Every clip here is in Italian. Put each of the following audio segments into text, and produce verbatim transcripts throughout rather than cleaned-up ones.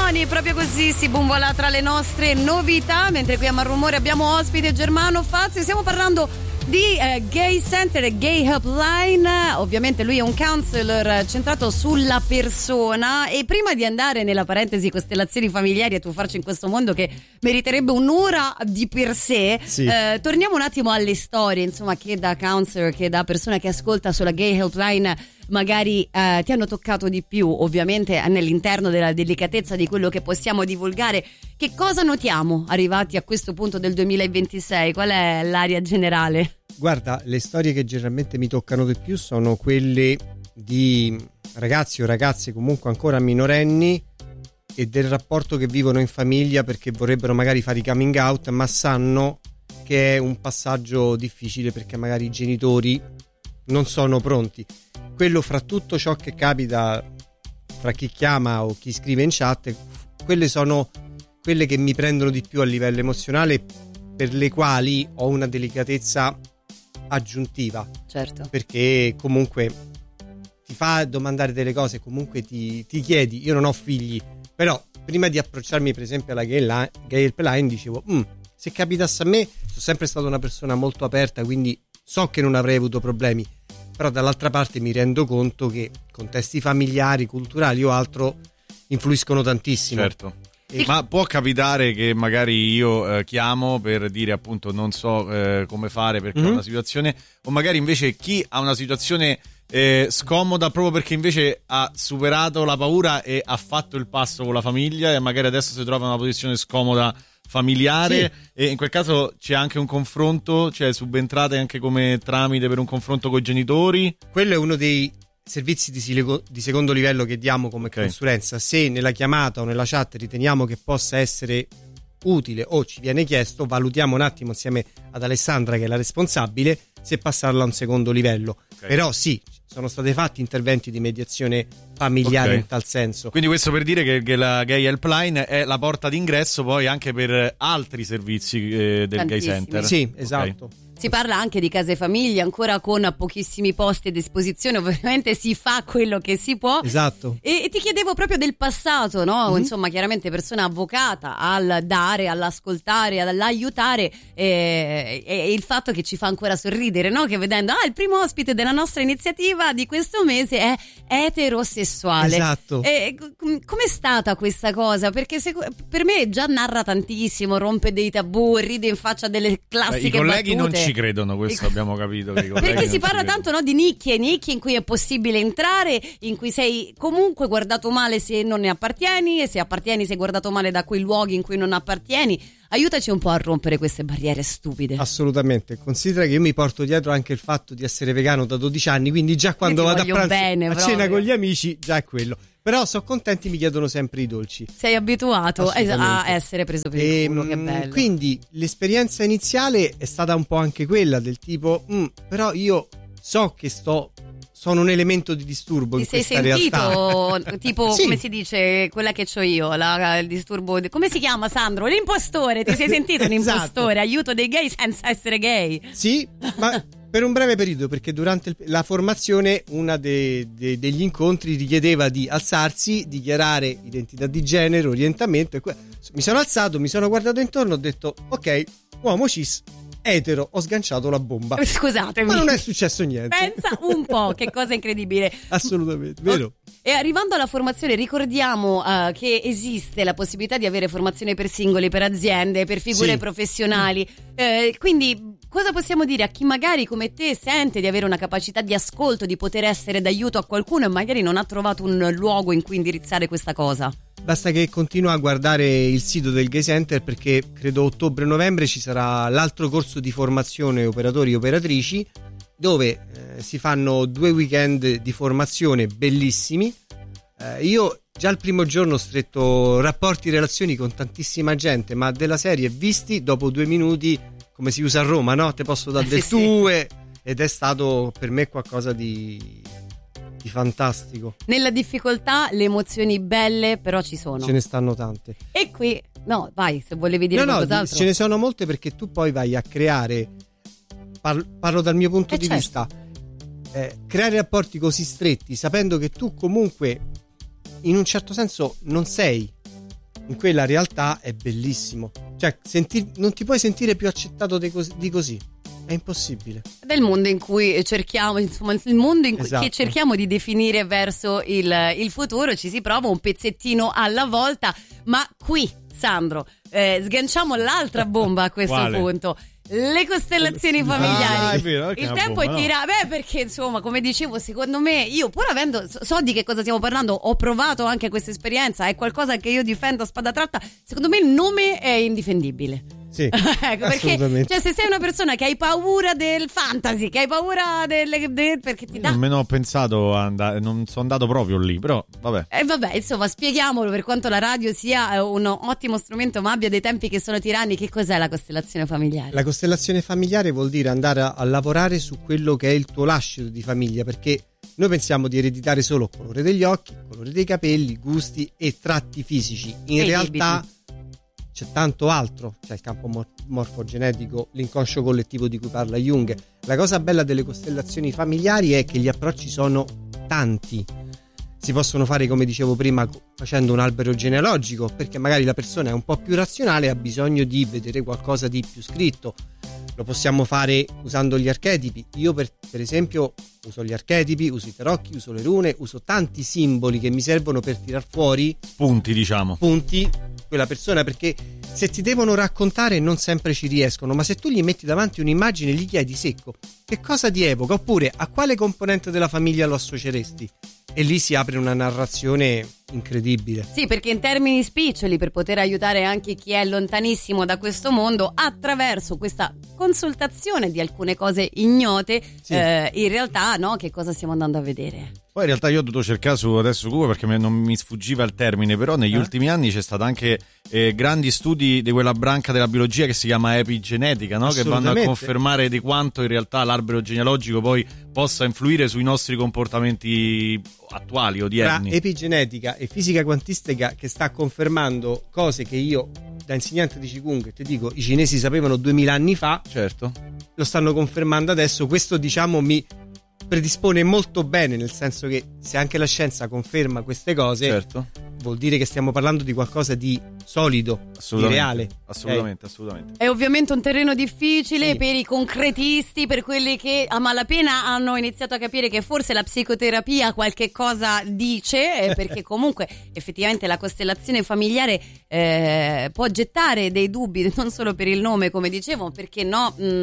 Tony, proprio così si bombola tra le nostre novità, mentre qui a Malrumore abbiamo ospite Germano Fazio. Stiamo parlando di eh, Gay Center e Gay Helpline. Ovviamente lui è un counselor centrato sulla persona, e prima di andare nella parentesi costellazioni familiari e tuffarci in questo mondo che meriterebbe un'ora di per sé, sì. eh, torniamo un attimo alle storie, insomma, che da counselor, che da persona che ascolta sulla Gay Helpline magari eh, ti hanno toccato di più, ovviamente nell'interno della delicatezza di quello che possiamo divulgare. Che cosa notiamo arrivati a questo punto del duemilaventisei? Qual è l'aria generale? Guarda, le storie che generalmente mi toccano di più sono quelle di ragazzi o ragazze comunque ancora minorenni e del rapporto che vivono in famiglia, perché vorrebbero magari fare i coming out, ma sanno che è un passaggio difficile perché magari i genitori non sono pronti. Quello, fra tutto ciò che capita fra chi chiama o chi scrive in chat, quelle sono quelle che mi prendono di più a livello emozionale, per le quali ho una delicatezza aggiuntiva. Certo. Perché comunque ti fa domandare delle cose, comunque ti, ti chiedi. Io non ho figli, però prima di approcciarmi per esempio alla Gay, Line, Gay Helpline dicevo mm, se capitasse a me, sono sempre stata una persona molto aperta, quindi so che non avrei avuto problemi, però dall'altra parte mi rendo conto che contesti familiari, culturali o altro influiscono tantissimo. Certo. E ma può capitare che magari io eh, chiamo per dire appunto non so eh, come fare perché mm-hmm. ho una situazione, o magari invece chi ha una situazione eh, scomoda proprio perché invece ha superato la paura e ha fatto il passo con la famiglia e magari adesso si trova in una posizione scomoda familiare, sì. E in quel caso c'è anche un confronto, cioè subentrate anche come tramite per un confronto con i genitori? Quello è uno dei servizi di, silego, di secondo livello che diamo come okay. consulenza. Se nella chiamata o nella chat riteniamo che possa essere utile o ci viene chiesto, valutiamo un attimo insieme ad Alessandra, che è la responsabile, se passarla a un secondo livello. Okay. Però sì, sono stati fatti interventi di mediazione familiare, okay. in tal senso. Quindi questo per dire che, che la Gay Helpline è la porta d'ingresso poi anche per altri servizi eh, del Gay Center. Sì, esatto. Okay. Si parla anche di case famiglie, ancora con pochissimi posti a disposizione, ovviamente si fa quello che si può. Esatto. E, e ti chiedevo proprio del passato, no? Mm-hmm. Insomma, chiaramente persona avvocata al dare, all'ascoltare, all'aiutare, e, e il fatto che ci fa ancora sorridere, no? Che vedendo, ah, il primo ospite della nostra iniziativa di questo mese è eterosessuale. Esatto. E com- com'è stata questa cosa? Perché se, per me già narra tantissimo, rompe dei tabù, ride in faccia delle classiche battute. I colleghi battute. Non ci credono, questo abbiamo capito. Che Perché si parla tanto, no, di nicchie e nicchie in cui è possibile entrare, in cui sei comunque guardato male se non ne appartieni, e se appartieni sei guardato male da quei luoghi in cui non appartieni. Aiutaci un po' a rompere queste barriere stupide. Assolutamente. Considera che io mi porto dietro anche il fatto di essere vegano da dodici anni, quindi già quando vado a pranzo, bene, a proprio. cena con gli amici, già è quello. Però sono contenti, mi chiedono sempre i dolci. Sei abituato a essere preso per il culo, che bello. Quindi l'esperienza iniziale è stata un po' anche quella del tipo, mm, però io so che sto sono un elemento di disturbo. Ti in sei questa sentito realtà. tipo sì. Come si dice quella che c'ho io, la, il disturbo, come si chiama, Sandro? L'impostore. Ti sei sentito un esatto. impostore? Aiuto dei gay senza essere gay. Sì, ma per un breve periodo, perché durante il, la formazione una de, de, degli incontri richiedeva di alzarsi, dichiarare identità di genere, orientamento, e que- mi sono alzato, mi sono guardato intorno, ho detto ok, uomo cis, etero, ho sganciato la bomba. Scusatemi, ma non è successo niente. Pensa un po', che cosa incredibile. Assolutamente, vero. E arrivando alla formazione, ricordiamo uh, che esiste la possibilità di avere formazione per singoli, per aziende, per figure sì. professionali. Eh, quindi cosa possiamo dire a chi magari come te sente di avere una capacità di ascolto, di poter essere d'aiuto a qualcuno e magari non ha trovato un luogo in cui indirizzare questa cosa? Basta che continua a guardare il sito del Gay Center, perché credo ottobre-novembre ci sarà l'altro corso di formazione operatori e operatrici, dove eh, si fanno due weekend di formazione bellissimi. Eh, io già il primo giorno ho stretto rapporti, relazioni con tantissima gente, ma della serie visti dopo due minuti, come si usa a Roma, no? Te posso dare eh, del sì, tu, sì. Ed è stato per me qualcosa di... di fantastico. Nella difficoltà le emozioni belle però ci sono. Ce ne stanno tante. E qui, no, vai, se volevi dire no, qualcos'altro. No, ce ne sono molte, perché tu poi vai a creare, parlo, parlo dal mio punto eh di certo. vista, eh, creare rapporti così stretti, sapendo che tu comunque in un certo senso non sei in quella realtà è bellissimo. Cioè, senti, non ti puoi sentire più accettato di così, di così. È impossibile. Del mondo in cui cerchiamo, insomma, il mondo in cui esatto. che cerchiamo di definire verso il, il futuro, ci si prova un pezzettino alla volta, ma qui, Sandro, eh, sganciamo l'altra bomba a questo Quale? punto. Le costellazioni familiari. Ah, è vero, il tempo bomba, è tirato. No? Beh, perché insomma, come dicevo, secondo me, io pur avendo, so di che cosa stiamo parlando, ho provato anche questa esperienza, è qualcosa che io difendo a spada tratta. Secondo me il nome è indifendibile. Sì, ecco, perché cioè, se sei una persona che hai paura del fantasy, che hai paura del, del perché ti dà. Nemmeno ho pensato a andare, non sono andato proprio lì, però vabbè. E eh, vabbè, insomma, spieghiamolo, per quanto la radio sia un ottimo strumento, ma abbia dei tempi che sono tiranni. Che cos'è la costellazione familiare? La costellazione familiare vuol dire andare a, a lavorare su quello che è il tuo lascito di famiglia, perché noi pensiamo di ereditare solo colore degli occhi, colore dei capelli, gusti e tratti fisici. In e realtà debiti. C'è tanto altro, c'è il campo mor- morfogenetico, l'inconscio collettivo di cui parla Jung. La cosa bella delle costellazioni familiari è che gli approcci sono tanti. Si possono fare, come dicevo prima, facendo un albero genealogico, perché magari la persona è un po' più razionale e ha bisogno di vedere qualcosa di più scritto. Lo possiamo fare usando gli archetipi. Io per, per esempio uso gli archetipi, uso i tarocchi, uso le rune, uso tanti simboli che mi servono per tirar fuori punti, diciamo. Punti quella persona, perché se ti devono raccontare non sempre ci riescono, ma se tu gli metti davanti un'immagine e gli chiedi secco che cosa ti evoca, oppure a quale componente della famiglia lo associeresti, e lì si apre una narrazione incredibile. Sì, perché in termini spiccioli, per poter aiutare anche chi è lontanissimo da questo mondo, attraverso questa consultazione di alcune cose ignote, sì. eh, in realtà, no, che cosa stiamo andando a vedere? Poi in realtà io ho dovuto cercare su adesso Google perché non mi sfuggiva il termine, però negli eh? ultimi anni c'è stato anche eh, grandi studi di quella branca della biologia che si chiama epigenetica, no? Che vanno a confermare di quanto in realtà l'albero genealogico poi possa influire sui nostri comportamenti attuali, odierni. Tra epigenetica e fisica quantistica, che sta confermando cose che io da insegnante di Qigong, ti dico, i cinesi sapevano duemila anni fa, certo, lo stanno confermando adesso. Questo, diciamo, mi predispone molto bene, nel senso che se anche la scienza conferma queste cose, certo, vuol dire che stiamo parlando di qualcosa di solido, di reale. Assolutamente, okay. assolutamente. È ovviamente un terreno difficile, sì, per i concretisti, per quelli che a malapena hanno iniziato a capire che forse la psicoterapia qualche cosa dice, perché comunque effettivamente la costellazione familiare eh, può gettare dei dubbi, non solo per il nome, come dicevo, perché no... Mh,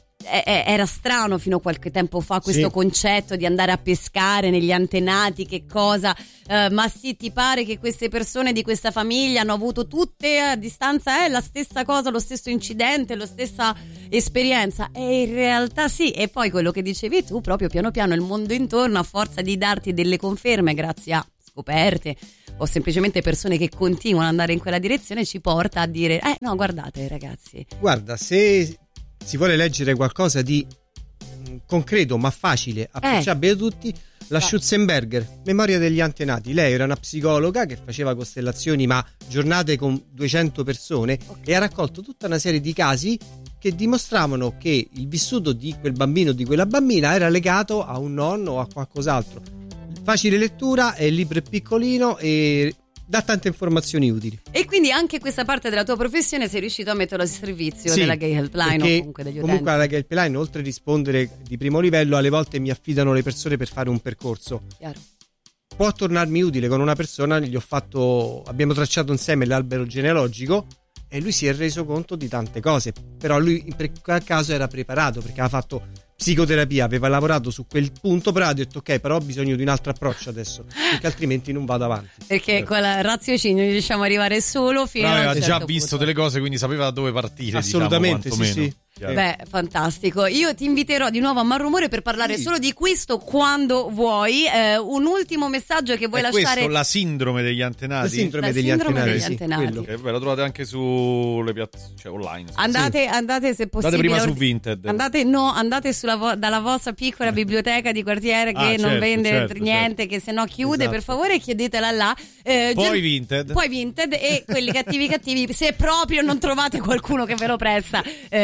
era strano fino a qualche tempo fa questo sì. concetto di andare a pescare negli antenati, che cosa, eh, ma sì, ti pare che queste persone di questa famiglia hanno avuto tutte a distanza eh, la stessa cosa, lo stesso incidente, la stessa esperienza, e in realtà sì. E poi quello che dicevi tu, proprio piano piano il mondo intorno, a forza di darti delle conferme grazie a scoperte o semplicemente persone che continuano ad andare in quella direzione, ci porta a dire eh no, guardate ragazzi, guarda, se si vuole leggere qualcosa di concreto ma facile, approcciabile eh. a tutti, la eh. Schutzenberger, Memoria degli antenati. Lei era una psicologa che faceva costellazioni, ma giornate con duecento persone, okay, e ha raccolto tutta una serie di casi che dimostravano che il vissuto di quel bambino o di quella bambina era legato a un nonno o a qualcos'altro. Facile lettura, il libro è piccolino e dà tante informazioni utili. E quindi anche questa parte della tua professione sei riuscito a metterlo a servizio, sì, della Gay Helpline o comunque degli utenti. Comunque alla Gay Helpline, oltre a rispondere di primo livello, alle volte mi affidano le persone per fare un percorso. Chiaro. Può tornarmi utile. Con una persona gli ho fatto, abbiamo tracciato insieme l'albero genealogico e lui si è reso conto di tante cose, però lui in quel caso era preparato perché aveva fatto psicoterapia, aveva lavorato su quel punto, però ha detto ok, però ho bisogno di un altro approccio adesso, perché altrimenti non vado avanti. Perché certo, con la raziocinio riusciamo a arrivare solo fino no, a un aveva certo già punto. Visto delle cose, quindi sapeva da dove partire. Assolutamente, diciamo, sì, sì. Beh, fantastico. Io ti inviterò di nuovo a Malrumore per parlare sì. solo di questo quando vuoi. Eh, un ultimo messaggio che vuoi è lasciare? Questo, la sindrome degli antenati. La sindrome, la degli, sindrome antenati, degli antenati. Sì, okay, beh, lo trovate anche sulle piattaforme, cioè online. Andate, sì. andate se possibile. Andate prima su Vinted. Andate, no, andate sulla vo- dalla vostra piccola biblioteca di quartiere che ah, non certo, vende certo, niente, certo. che se no chiude. Esatto. Per favore, chiedetela là. Eh, poi gen- Vinted. Poi Vinted e quelli cattivi cattivi. Se proprio non trovate qualcuno che ve lo presta, eh, può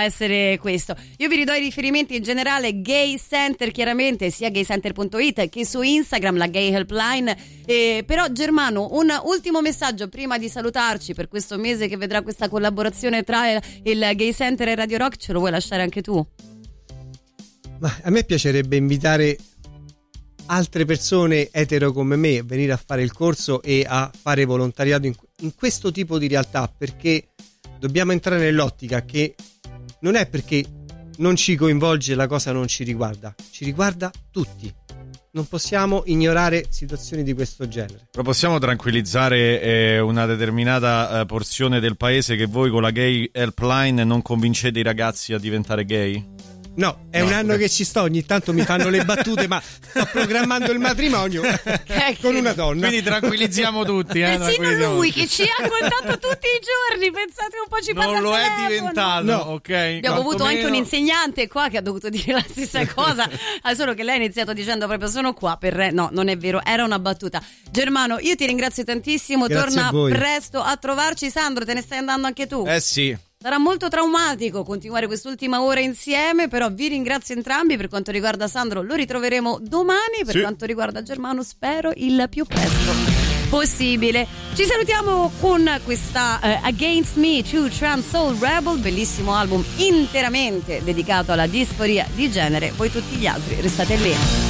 essere questo. Io vi ridò i riferimenti in generale, Gay Center chiaramente, sia gay center punto it che su Instagram, la Gay Helpline. Eh, però Germano, un ultimo messaggio prima di salutarci per questo mese che vedrà questa collaborazione tra il, il Gay Center e Radio Rock, ce lo vuoi lasciare anche tu? Ma a me piacerebbe invitare altre persone etero come me a venire a fare il corso e a fare volontariato in, in questo tipo di realtà, perché dobbiamo entrare nell'ottica che non è perché non ci coinvolge la cosa non ci riguarda, ci riguarda tutti. Non possiamo ignorare situazioni di questo genere. Però possiamo tranquillizzare eh, una determinata eh, porzione del paese che voi con la Gay Helpline non convincete i ragazzi a diventare gay? No, è no. un anno che ci sto, ogni tanto mi fanno le battute, ma sto programmando il matrimonio con una donna. Quindi tranquillizziamo tutti. Eh, Persino lui che ci ha contato tutti i giorni, pensate un po', ci parla non lo telefono. È diventato, no. ok. Abbiamo avuto anche un insegnante qua che ha dovuto dire la stessa cosa, solo che lei ha iniziato dicendo proprio sono qua per... No, non è vero, era una battuta. Germano, io ti ringrazio tantissimo, Grazie torna presto a trovarci. Sandro, te ne stai andando anche tu? Eh sì. Sarà molto traumatico continuare quest'ultima ora insieme, però vi ringrazio entrambi. Per quanto riguarda Sandro lo ritroveremo domani, per sì. quanto riguarda Germano spero il più presto possibile. Ci salutiamo con questa uh, Against Me, True Trans Soul Rebel, bellissimo album interamente dedicato alla disforia di genere. Voi tutti gli altri restate lì.